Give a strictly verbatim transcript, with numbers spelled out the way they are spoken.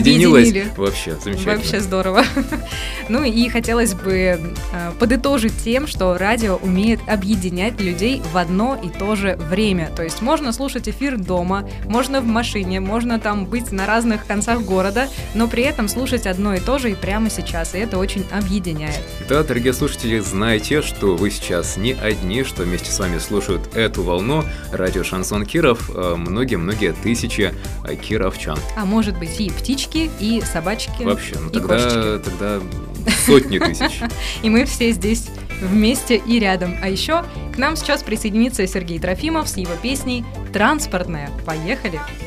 объединилось. Объединили. Вообще, замечательно. Вообще здорово. Ну и хотелось бы э, подытожить тем, что радио умеет объединять людей в одно и то же время. То есть можно слушать эфир дома, можно в машине, можно там быть на разных концах города, но при этом слушать одно и то же и прямо сейчас, и это очень объединяет. Да, дорогие слушатели, знайте, что вы сейчас не одни, что вместе с вами слушают эту волну радио Шансон Киров многие-многие тысячи кировчан. А может быть и птички, и собачки, вообще, ну и тогда, кошечки. тогда сотни тысяч. И мы все здесь вместе и рядом. А еще к нам сейчас присоединится Сергей Трофимов с его песней «Транспортная». Поехали!